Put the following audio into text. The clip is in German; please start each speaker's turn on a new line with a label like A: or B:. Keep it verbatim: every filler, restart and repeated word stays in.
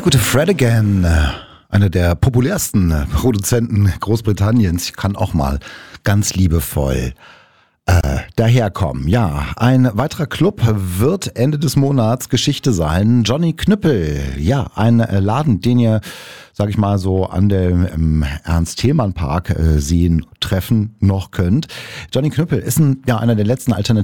A: gute Fred again, einer der populärsten Produzenten Großbritanniens, kann auch mal ganz liebevoll äh, daherkommen. Ja, ein weiterer Club wird Ende des Monats Geschichte sein. Johnny Knüppel, ja, ein Laden, den ihr, sag ich mal, so an dem im Ernst-Thälmann-Park äh, sehen, treffen noch könnt. Johnny Knüppel ist ein, ja, einer der letzten Alternativen